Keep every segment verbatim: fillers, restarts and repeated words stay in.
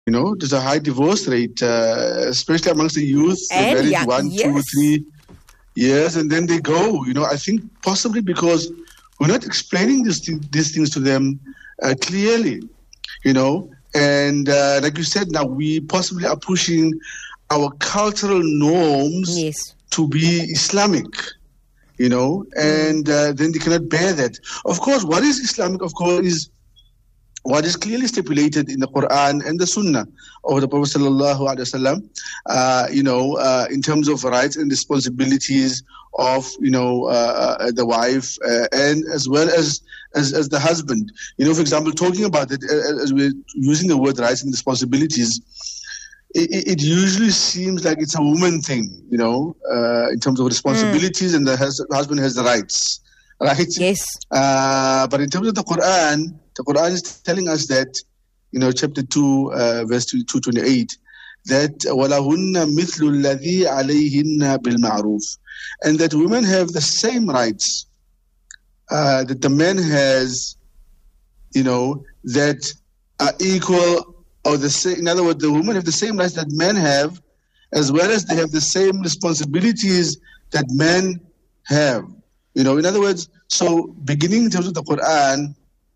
You know, there's a high divorce rate, uh, especially amongst the youth. They're married yeah, one, yes. two, three years, and then they go. You know, I think possibly because we're not explaining this, these things to them uh, clearly. You know, and uh, like you said, now we possibly are pushing our cultural norms Yes. to be Islamic. You know, and uh, then they cannot bear that. Of course, what is Islamic? Of course, is what is clearly stipulated in the Quran and the Sunnah of the Prophet sallallahu alaihi wasallam, uh, you know, uh, in terms of rights and responsibilities of, you know, uh, uh, the wife uh, and as well as, as as the husband. You know, for example, talking about it uh, as we're using the word rights and responsibilities, it, it usually seems like it's a woman thing, you know, uh, in terms of responsibilities, mm. and the hus- husband has the rights. Right? Yes. Uh, but in terms of the Quran, the Quran is telling us that, you know, chapter two, uh, verse two twenty-eight, that وَلَهُنَّ مِثْلُ الَّذِي عَلَيْهِنَّ بِالْمَعْرُوفِ, and that women have the same rights uh, that the man has, you know, that are equal, or the same. In other words, the women have the same rights that men have, as well as they have the same responsibilities that men have. You know, in other words, so beginning in terms of the Quran,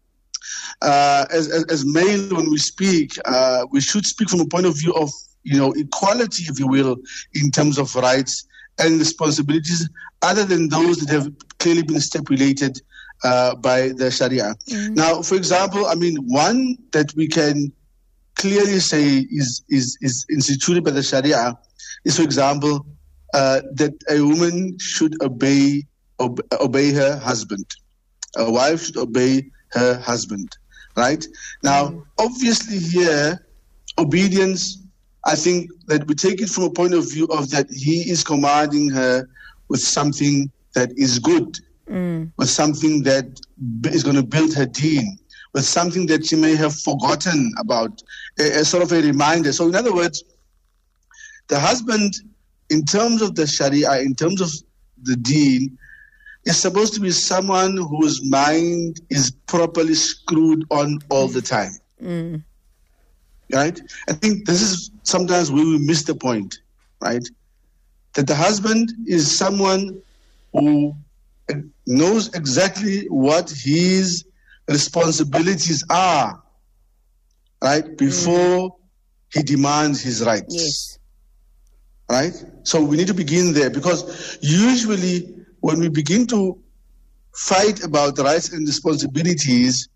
uh, as, as as male, when we speak, uh, we should speak from a point of view of, you know, equality, if you will, in terms of rights and responsibilities, other than those that have clearly been stipulated uh, by the Sharia. Mm-hmm. Now, for example, I mean, one that we can clearly say is is is instituted by the Sharia is, for example, uh, that a woman should obey. obey her husband. A wife should obey her husband, right? Now, mm. obviously here, obedience, I think that we take it from a point of view of that he is commanding her with something that is good, mm. with something that is going to build her deen, with something that she may have forgotten about, a, a sort of a reminder. So in other words, the husband, in terms of the Sharia, in terms of the deen, is supposed to be someone whose mind is properly screwed on all the time. Mm. Right? I think this is sometimes where we miss the point, right? That the husband is someone who knows exactly what his responsibilities are, right? Before mm. he demands his rights. Yes. Right? So we need to begin there, because usually when we begin to fight about rights and responsibilities,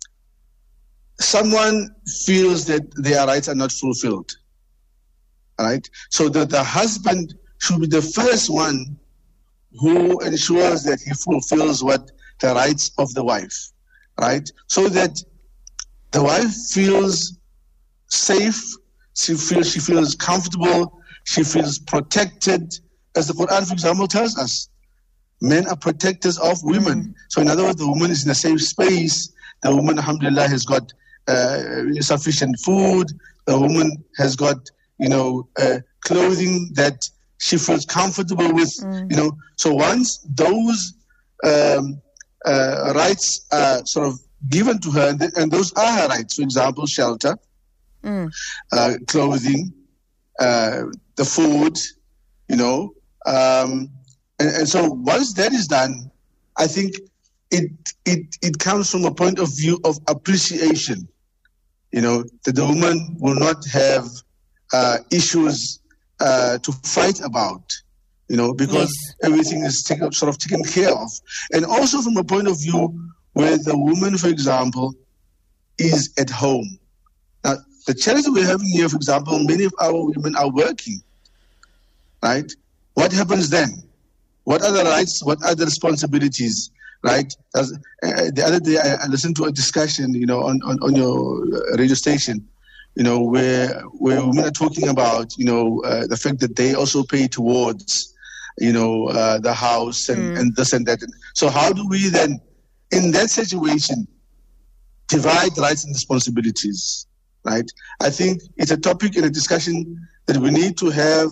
someone feels that their rights are not fulfilled. Right? So that the husband should be the first one who ensures that he fulfills what the rights of the wife. Right? So that the wife feels safe, she feels she feels comfortable, she feels protected, as the Quran, for example, tells us. Men are protectors of women. Mm. So in other words, the woman is in a safe space. The woman, alhamdulillah, has got uh, sufficient food. The woman has got, you know, uh, clothing that she feels comfortable with. Mm. You know, so once those um, uh, rights are sort of given to her, and, th- and those are her rights. For example, shelter, mm. uh, clothing, uh, the food, you know. Um, And, and so once that is done, I think it it it comes from a point of view of appreciation. You know, that the woman will not have uh, issues uh, to fight about, you know, because yes. everything is taken, sort of taken care of. And also from a point of view where the woman, for example, is at home. Now, the challenge we're having here, for example, many of our women are working, right? What happens then? What are the rights? What are the responsibilities? Right? As, uh, the other day, I, I listened to a discussion, you know, on, on, on your radio station, you know, where where women are talking about, you know, uh, the fact that they also pay towards, you know, uh, the house and, mm. and this and that. So how do we then, in that situation, divide rights and responsibilities? Right? I think it's a topic and a discussion that we need to have.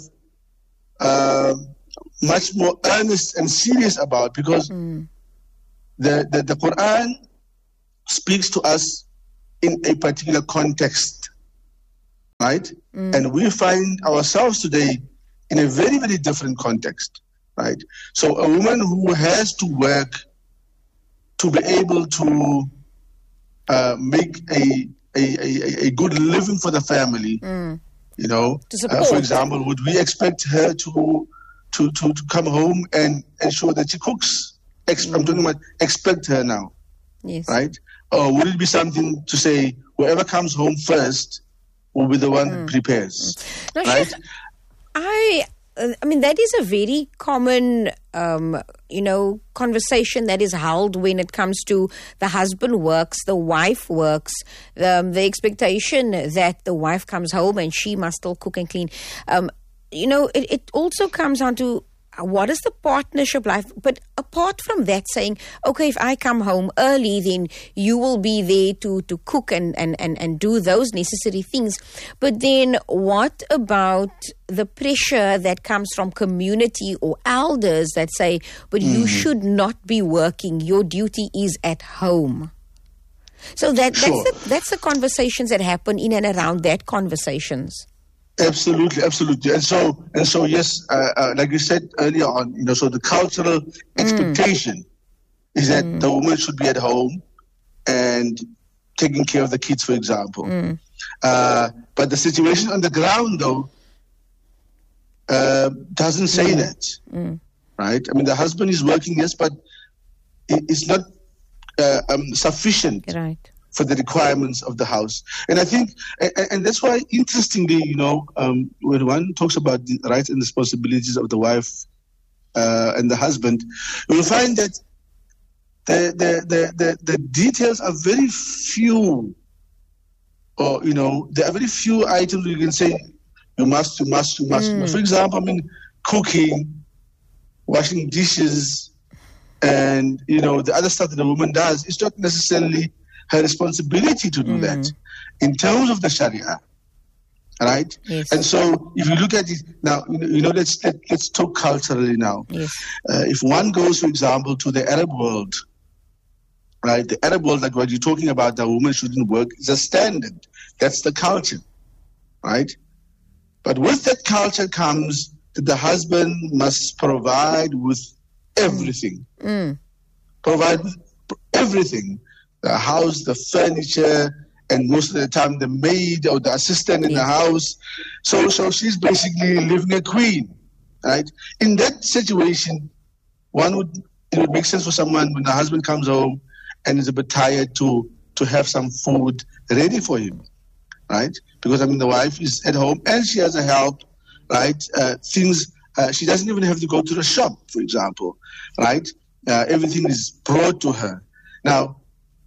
Uh, much more earnest and serious about, because mm. the, the, the Quran speaks to us in a particular context. right? Mm. And we find ourselves today in a very, very different context, right? So a woman who has to work to be able to uh, make a, a, a, a good living for the family, mm. you know, uh, for example, would we expect her to to, to, to come home and ensure that she cooks? Ex- mm. I'm talking about expect her now, yes, right? Or would it be something to say whoever comes home first will be the one mm. who prepares, now, right? Chef, I, I mean, that is a very common, um, you know, conversation that is held when it comes to the husband works, the wife works, um, the expectation that the wife comes home and she must still cook and clean. Um, you know, it, it also comes down to what is the partnership life? But apart from that, saying, okay, if I come home early, then you will be there to, to cook and, and, and, and do those necessary things. But then what about the pressure that comes from community or elders that say, but mm. you should not be working, your duty is at home? So that, sure. that's, the, that's the conversations that happen in and around that conversations. Absolutely, absolutely, and so and so, yes, uh, uh, like you said earlier on, you know, so the cultural expectation mm. is that mm. the woman should be at home and taking care of the kids, for example. Mm. Uh, but the situation on the ground, though, uh, doesn't say mm. that, mm. right? I mean, the husband is working, yes, but it's not uh, um, sufficient. Right. For the requirements of the house. And I think, and, and that's why, interestingly, you know, um, when one talks about the rights and responsibilities of the wife uh, and the husband, you will find that the, the, the, the, the details are very few, or, you know, there are very few items you can say, you must, you must, you must. Mm. For example, I mean, cooking, washing dishes, and, you know, the other stuff that a woman does is not necessarily her responsibility to do mm. that in terms of the Sharia, right? Yes. And so if you look at it now, you know, let's let, let's talk culturally now. Yes. Uh, if one goes, for example, to the Arab world, right? The Arab world, like what you're talking about, the woman shouldn't work, is a standard. That's the culture, right? But with that culture comes that the husband must provide with everything. Mm. Provide with everything. The house, the furniture, and most of the time the maid or the assistant in yes. the house. So, so she's basically living a queen, right? In that situation, one would it would make sense for someone when the husband comes home and is a bit tired to to have some food ready for him, right? Because I mean the wife is at home and she has a help, right? Uh, things uh, she doesn't even have to go to the shop, for example, right? Uh, everything is brought to her now.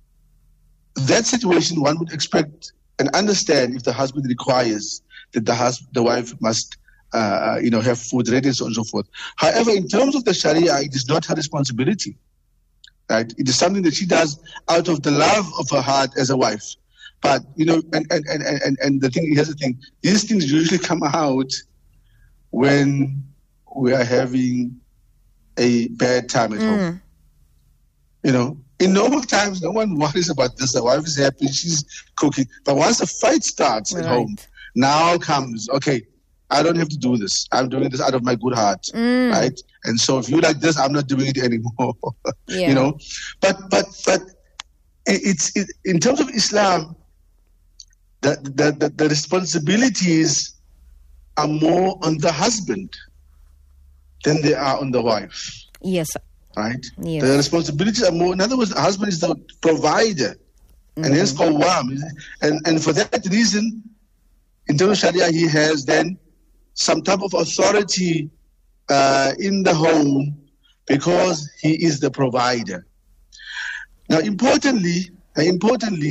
That situation, one would expect and understand if the husband requires that the husband, the wife must, uh, you know, have food ready and so on and so forth. However, in terms of the Sharia, it is not her responsibility, right? It is something that she does out of the love of her heart as a wife. But, you know, and, and, and, and, and the thing, here's the thing, these things usually come out when we are having a bad time at mm. home, you know. In normal times, no one worries about this. The wife is happy, she's cooking. But once the fight starts right. at home, now comes, okay, I don't have to do this. I'm doing this out of my good heart, mm. right? And so if you like this, I'm not doing it anymore, yeah. you know? But but but it's it, in terms of Islam, the, the, the, the responsibilities are more on the husband than they are on the wife. Yes, right? Yes. The responsibilities are more, in other words, the husband is the provider, mm-hmm. and hence qawwam. And, and for that reason, in terms of Sharia, he has then some type of authority uh, in the home because he is the provider. Now, importantly, uh, importantly,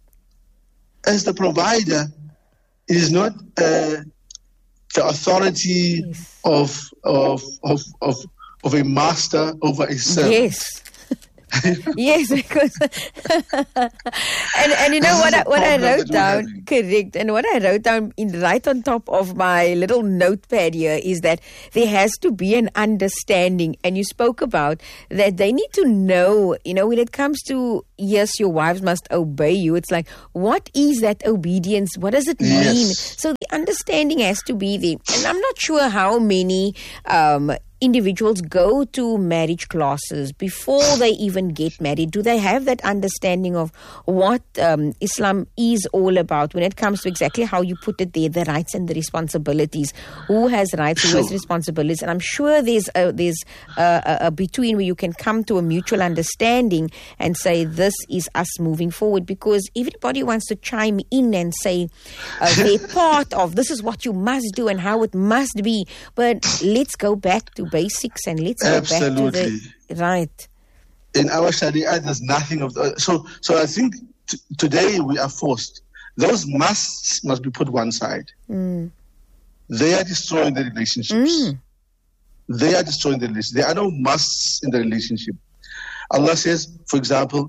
as the provider, it is not uh, the authority yes. of, of, of, of of a master over a servant. Yes. Yes, because and and you know what I, what I wrote down, correct, and what I wrote down in right on top of my little notepad here is that there has to be an understanding, and you spoke about that they need to know, you know, when it comes to, yes, your wives must obey you, it's like, what is that obedience? What does it mean? Yes. So the understanding has to be there, and I'm not sure how many um individuals go to marriage classes before they even get married. Do they have that understanding of what um, Islam is all about when it comes to exactly how you put it there, the rights and the responsibilities? Who has rights, who has responsibilities? And I'm sure there's a, there's a, a, a between where you can come to a mutual understanding and say, this is us moving forward, because everybody wants to chime in and say uh, they're part of, this is what you must do and how it must be. But let's go back to basics and let's Absolutely. go back to the right. In our Sharia, there's nothing of the, so. So I think t- today we are forced. Those musts must be put one side. Mm. They are destroying the relationships. Mm. They are destroying the relationship. There are no musts in the relationship. Allah says, for example,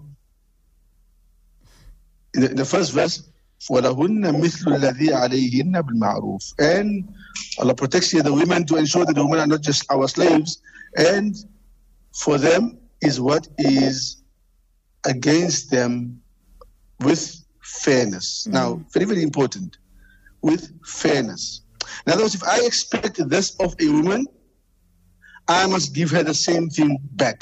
in the, in the first verse, وَلَهُنَّ مِثْلُ الَّذِي عَلَيْهِنَّ بِالْمَعْرُوفِ, and Allah protects here the women to ensure that the women are not just our slaves, and for them is what is against them with fairness. Mm. Now, very, very important, with fairness. In other words, if I expect this of a woman, I must give her the same thing back.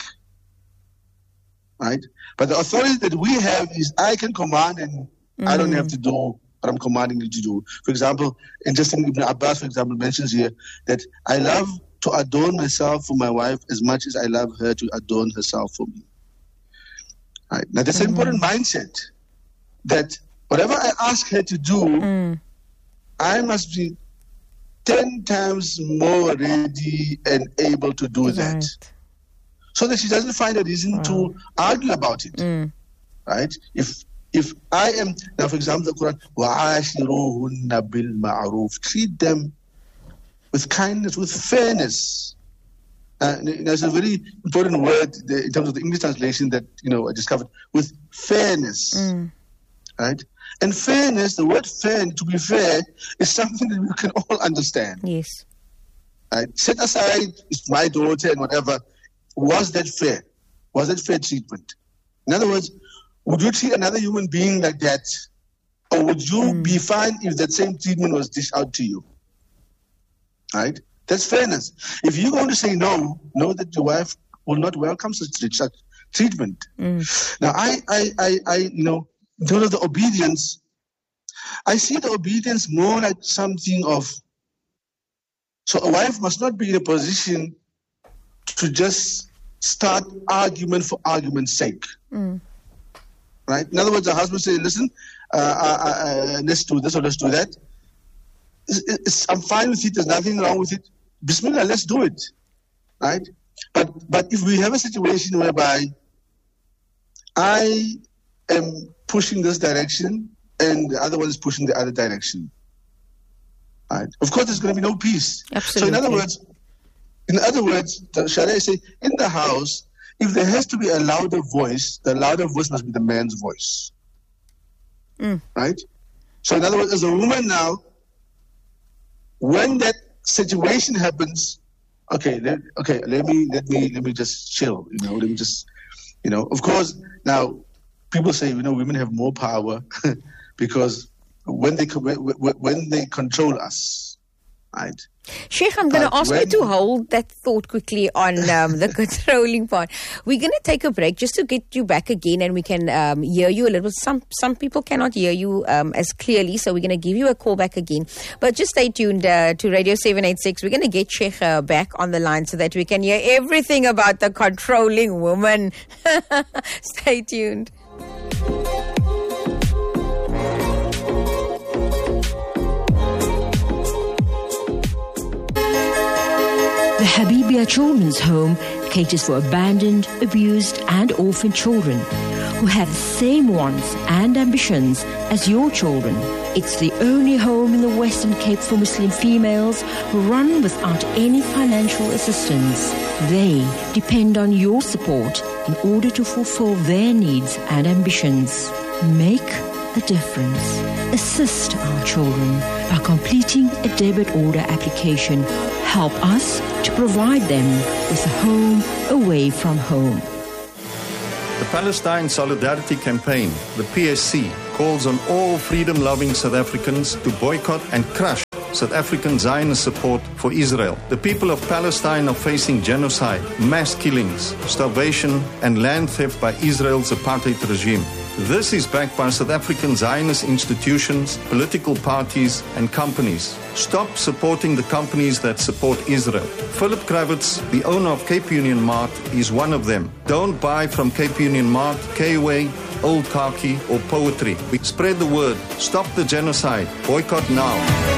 Right? But the authority that we have is I can command and mm. I don't have to do what I'm commanding you to do. For example, and just in Ibn Abbas, for example, mentions here that I love to adorn myself for my wife as much as I love her to adorn herself for me. Right? Now, that's mm. an important mindset, that whatever I ask her to do, mm. I must be ten times more ready and able to do right. that. So that she doesn't find a reason wow. to argue about it. Mm. Right? If if I am, now for example, the Quran, وَعَاشِرُوهُنَّ بِالْمَعْرُوفِ, treat them with kindness, with fairness. Uh, there's a very important word in terms of the English translation that, you know, I discovered, with fairness. Mm. Right? And fairness, the word fair, to be fair, is something that we can all understand. Yes. Right? Set aside, it's my daughter and whatever. Was that fair? Was that fair treatment? In other words, would you treat another human being like that? Or would you mm. be fine if that same treatment was dished out to you? Right? That's fairness. If you're going to say no, know that your wife will not welcome such, such treatment. Mm. Now, I, I, I, I, you know, in terms of the obedience, I see the obedience more like something of, so a wife must not be in a position to just start argument for argument's sake. Mm. Right? In other words, the husband says, listen, uh, uh, uh, let's do this or let's do that. It's, it's, I'm fine with it. There's nothing wrong with it. Bismillah, let's do it. Right? But but if we have a situation whereby I am pushing this direction and the other one is pushing the other direction, right? Of course, there's going to be no peace. Absolutely. So in other words, in other words, the Sharia say, in the house, if there has to be a louder voice, the louder voice must be the man's voice. Mm. Right? So in other words, as a woman now, when that situation happens, okay, let, okay, let me let me let me just chill, you know, let me just, you know. Of course, now people say, you know, women have more power because when they when they control us, right? Sheikh, I'm going to ask when, you to hold that thought quickly on um, the controlling part. We're going to take a break just to get you back again and we can um, hear you a little. Some some people cannot hear you um, as clearly, so we're going to give you a call back again. But just stay tuned uh, to Radio seven eighty-six. We're going to get Sheikh uh, back on the line so that we can hear everything about the controlling woman. Stay tuned. The Habibia Children's Home caters for abandoned, abused and orphaned children. who have the same wants and ambitions as your children. It's the only home in the Western Cape for Muslim females who run without any financial assistance. They depend on your support in order to fulfill their needs and ambitions. Make a difference. Assist our children by completing a debit order application. Help us to provide them with a home away from home. The Palestine Solidarity Campaign, the P S C, calls on all freedom-loving South Africans to boycott and crush South African Zionist support for Israel. The people of Palestine are facing genocide, mass killings, starvation, and land theft by Israel's apartheid regime. This is backed by South African Zionist institutions, political parties, and companies. Stop supporting the companies that support Israel. Philip Kravitz, the owner of Cape Union Mart, is one of them. Don't buy from Cape Union Mart, K-Way, Old Khaki, or Poetry. Spread the word. Stop the genocide. Boycott now.